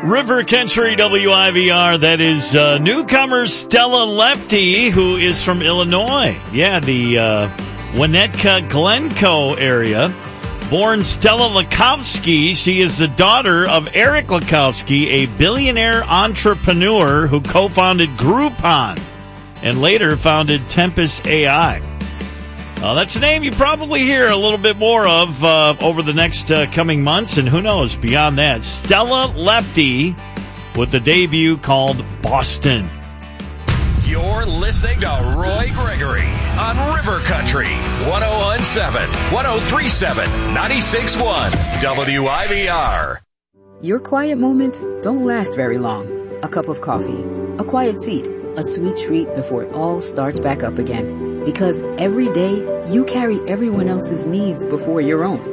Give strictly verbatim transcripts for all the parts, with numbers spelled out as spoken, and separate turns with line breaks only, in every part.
River Country W I V R. That is uh, newcomer Stella Lefty, who is from Illinois. Yeah, the uh, Winnetka Glencoe area. Born Stella Lakowski, she is the daughter of Eric Lakowski, a billionaire entrepreneur who co-founded Groupon and later founded Tempest A I. Uh, that's a name you probably hear a little bit more of uh, over the next uh, coming months, and who knows beyond that. Stella Lefty with the debut called Boston.
You're listening to Roy Gregory on River Country, one oh one point seven, one oh three point seven, ninety-six point one, W I V R.
Your quiet moments don't last very long. A cup of coffee, a quiet seat, a sweet treat before it all starts back up again. Because every day, you carry everyone else's needs before your own.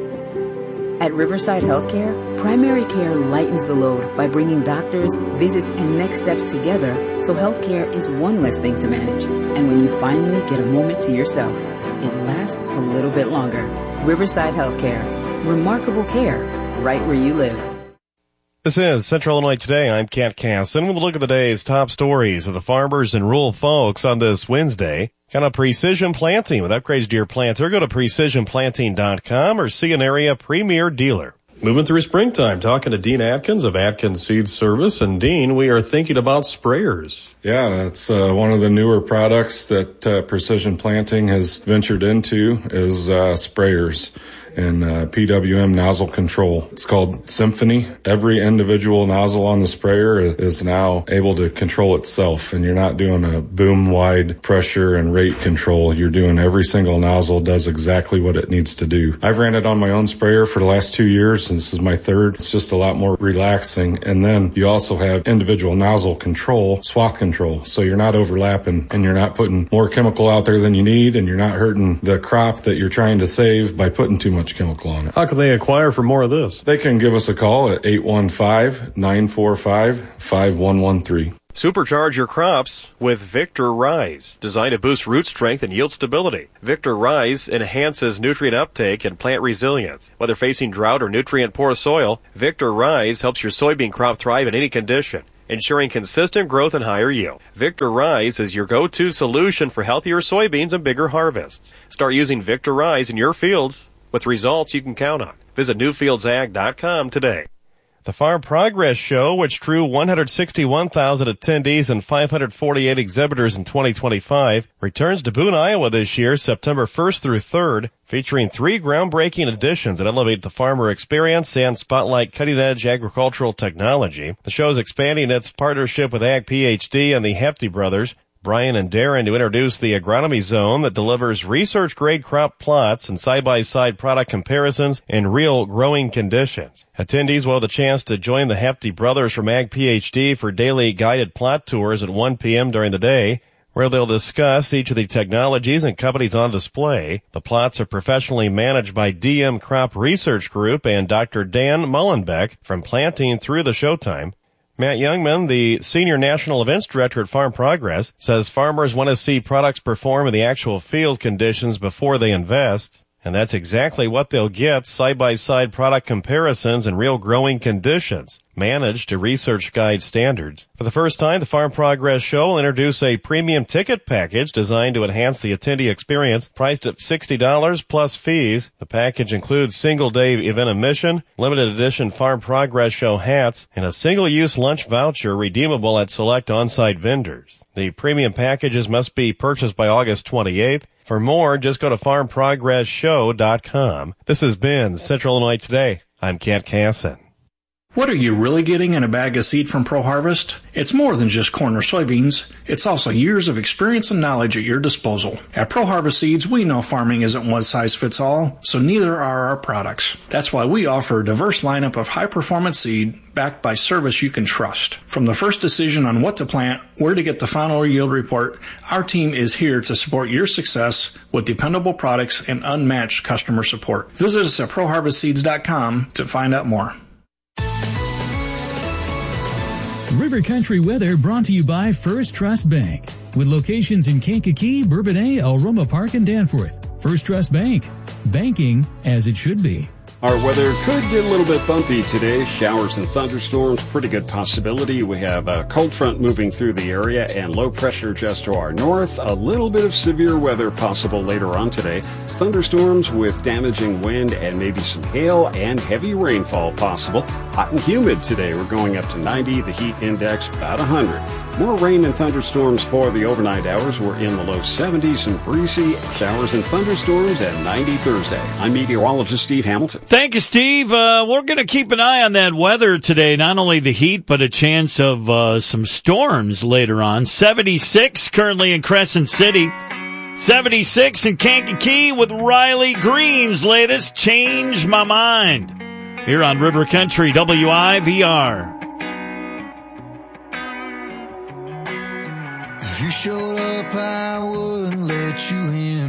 At Riverside Healthcare, primary care lightens the load by bringing doctors, visits, and next steps together so healthcare is one less thing to manage. And when you finally get a moment to yourself, it lasts a little bit longer. Riverside Healthcare. Remarkable care right where you live.
This is Central Illinois Today. I'm Kat Casson with a look at the day's top stories of the farmers and rural folks on this Wednesday. Kind of precision planting with upgrades to your planter. Go to precision planting dot com or see an area premier dealer.
Moving through springtime, talking to Dean Atkins of Atkins Seed Service. And Dean, we are thinking about sprayers.
Yeah, that's uh, one of the newer products that uh, Precision Planting has ventured into is uh, sprayers and uh, P W M nozzle control. It's called Symphony. Every individual nozzle on the sprayer is now able to control itself, and you're not doing a boom-wide pressure and rate control. You're doing every single nozzle does exactly what it needs to do. I've ran it on my own sprayer for the last two years, and this is my third. It's just a lot more relaxing. And then you also have individual nozzle control, swath control, so you're not overlapping, and you're not putting more chemical out there than you need, and you're not hurting the crop that you're trying to save by putting too much chemical on it.
How can they acquire for more of this?
They can give us a call at eight one five, nine four five, five one one three.
Supercharge your crops with Victor Rise, designed to boost root strength and yield stability. Victor Rise enhances nutrient uptake and plant resilience. Whether facing drought or nutrient-poor soil, Victor Rise helps your soybean crop thrive in any condition, ensuring consistent growth and higher yield. Victor Rise is your go-to solution for healthier soybeans and bigger harvests. Start using Victor Rise in your fields with results you can count on. Visit new fields ag dot com today. The Farm Progress Show, which drew one hundred sixty-one thousand attendees and five hundred forty-eight exhibitors in twenty twenty-five, returns to Boone, Iowa this year, September first through third, featuring three groundbreaking additions that elevate the farmer experience and spotlight cutting-edge agricultural technology. The show is expanding its partnership with Ag PhD and the Hefty Brothers, Brian and Darren, to introduce the Agronomy Zone that delivers research-grade crop plots and side-by-side product comparisons in real growing conditions. Attendees will have the chance to join the Hefty Brothers from Ag PhD for daily guided plot tours at one p.m. during the day, where they'll discuss each of the technologies and companies on display. The plots are professionally managed by D M Crop Research Group and Doctor Dan Mullenbeck from planting through the showtime. Matt Youngman, the Senior National Events Director at Farm Progress, says farmers want to see products perform in the actual field conditions before they invest. And that's exactly what they'll get, side-by-side product comparisons in real growing conditions, managed to research guide standards. For the first time, the Farm Progress Show will introduce a premium ticket package designed to enhance the attendee experience, priced at sixty dollars plus fees. The package includes single-day event admission, limited edition Farm Progress Show hats, and a single-use lunch voucher redeemable at select on-site vendors. The premium packages must be purchased by August twenty-eighth. For more, just go to farm progress show dot com. This has been Central Illinois Today. I'm Kat Casson.
What are you really getting in a bag of seed from ProHarvest? It's more than just corn or soybeans. It's also years of experience and knowledge at your disposal. At ProHarvest Seeds, we know farming isn't one size fits all, so neither are our products. That's why we offer a diverse lineup of high-performance seed backed by service you can trust. From the first decision on what to plant, where to get the final yield report, our team is here to support your success with dependable products and unmatched customer support. Visit us at pro harvest seeds dot com to find out more.
River Country weather brought to you by First Trust Bank. With locations in Kankakee, Bourbonnais, Alroma Park, and Danforth. First Trust Bank. Banking as it should be.
Our weather could get a little bit bumpy today. Showers and thunderstorms, pretty good possibility. We have a cold front moving through the area and low pressure just to our north. A little bit of severe weather possible later on today. Thunderstorms with damaging wind and maybe some hail and heavy rainfall possible. Hot and humid today. We're going up to ninety. The heat index about one hundred. More rain and thunderstorms for the overnight hours. We're in the low seventies and breezy. Showers and thunderstorms at ninety Thursday. I'm meteorologist Steve Hamilton.
Thank you, Steve. Uh, we're going to keep an eye on that weather today. Not only the heat, but a chance of uh, some storms later on. seventy-six currently in Crescent City. seventy-six in Kankakee with Riley Green's latest Change My Mind. Here on River Country W I V R.
If you showed up, I wouldn't let you in.